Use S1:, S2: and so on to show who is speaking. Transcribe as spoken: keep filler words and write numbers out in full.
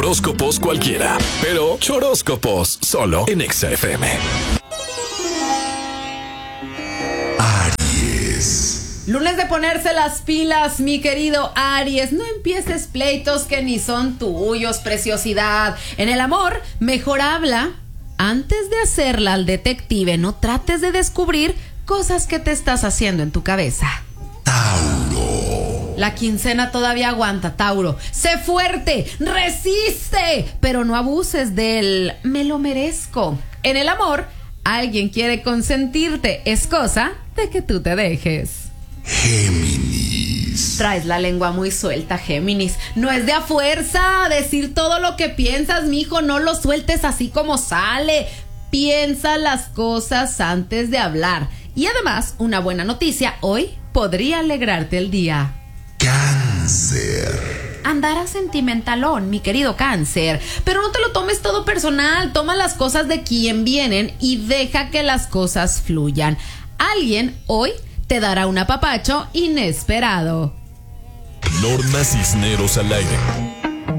S1: Horóscopos cualquiera, pero choróscopos solo en Exa F M.
S2: Aries.
S3: Lunes de ponerse las pilas, mi querido Aries. No empieces pleitos que ni son tuyos, preciosidad. En el amor, mejor habla antes de hacerla al detective. No trates de descubrir cosas que te estás haciendo en tu cabeza.
S2: Tauro.
S3: La quincena todavía aguanta, Tauro. Sé fuerte, resiste, pero no abuses del me lo merezco. En el amor, alguien quiere consentirte. Es cosa de que tú te dejes.
S2: Géminis.
S3: Traes la lengua muy suelta, Géminis. No es de a fuerza decir todo lo que piensas, mijo. No lo sueltes así como sale. Piensa las cosas antes de hablar. Y además, una buena noticia, hoy podría alegrarte el día.
S2: Cáncer.
S3: Andará sentimentalón, mi querido Cáncer. Pero no te lo tomes todo personal. Toma las cosas de quien vienen y deja que las cosas fluyan. Alguien hoy te dará un apapacho inesperado.
S1: Norma Cisneros al aire.